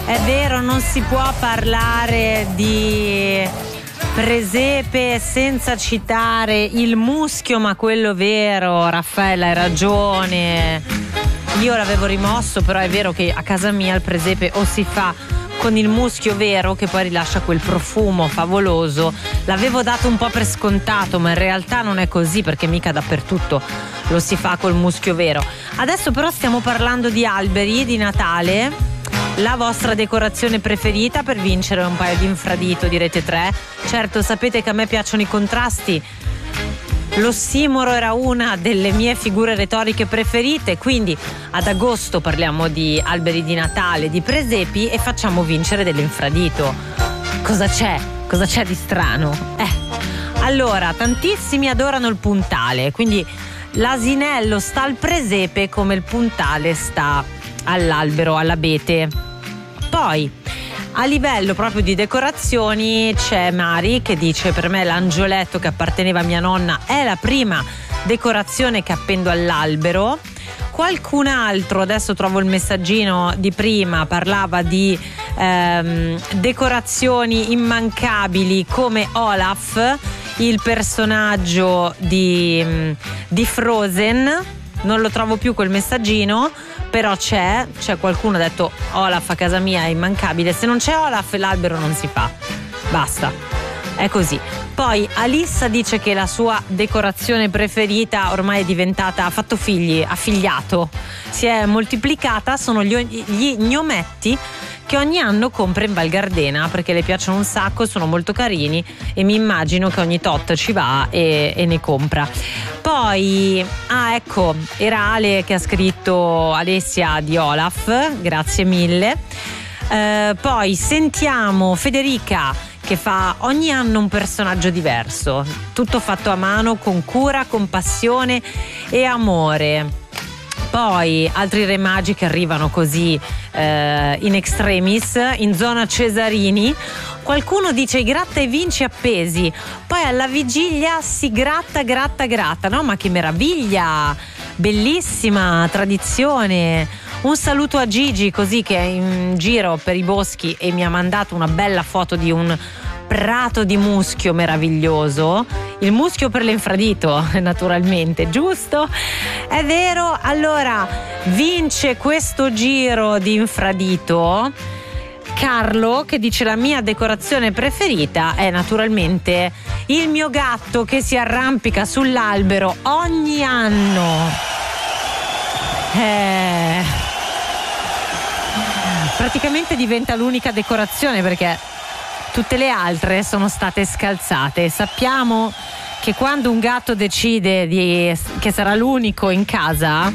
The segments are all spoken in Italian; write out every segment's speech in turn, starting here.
È vero, non si può parlare di presepe senza citare il muschio, ma quello vero, Raffaella, hai ragione. Io l'avevo rimosso, però è vero che a casa mia il presepe o si fa con il muschio vero, che poi rilascia quel profumo favoloso. L'avevo dato un po' per scontato, ma in realtà non è così, perché mica dappertutto lo si fa col muschio vero. Adesso però stiamo parlando di alberi di Natale. La vostra decorazione preferita per vincere un paio di infradito di Rete 3. Certo, sapete che a me piacciono i contrasti. L'ossimoro era una delle mie figure retoriche preferite, quindi ad agosto parliamo di alberi di Natale, di presepi, e facciamo vincere dell'infradito. Cosa c'è? Cosa c'è di strano? Allora, tantissimi adorano il puntale, quindi l'asinello sta al presepe come il puntale sta all'albero, all'abete. Poi a livello proprio di decorazioni c'è Mari che dice: per me l'angioletto che apparteneva a mia nonna è la prima decorazione che appendo all'albero. Qualcun altro, adesso trovo il messaggino di prima, parlava di decorazioni immancabili come Olaf, il personaggio di Frozen. Non lo trovo più quel messaggino, però c'è qualcuno ha detto Olaf a casa mia è immancabile. Se non c'è Olaf l'albero non si fa, basta, è così. Poi Alissa dice che la sua decorazione preferita ormai è diventata, ha fatto figli, ha figliato, si è moltiplicata, sono gli gnometti che ogni anno compra in Val Gardena, perché le piacciono un sacco, sono molto carini e mi immagino che ogni tot ci va e ne compra. Poi, ecco, era Ale che ha scritto, Alessia di Olaf, grazie mille. Poi sentiamo Federica che fa ogni anno un personaggio diverso, tutto fatto a mano, con cura, con passione e amore. Poi altri re magi che arrivano così in extremis, in zona Cesarini. Qualcuno dice i gratta e vinci appesi, poi alla vigilia si gratta, no? Ma che meraviglia, bellissima tradizione. Un saluto a Gigi, così, che è in giro per i boschi e mi ha mandato una bella foto di un prato di muschio meraviglioso. Il muschio per l'infradito, naturalmente, giusto? È vero. Allora vince questo giro di infradito Carlo, che dice: la mia decorazione preferita è naturalmente il mio gatto che si arrampica sull'albero ogni anno. Praticamente diventa l'unica decorazione, perché tutte le altre sono state scalzate. Sappiamo che quando un gatto decide che sarà l'unico in casa,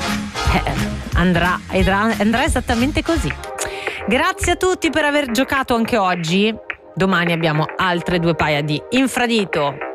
andrà esattamente così. Grazie a tutti per aver giocato anche oggi. Domani abbiamo altre 2 paia di infradito.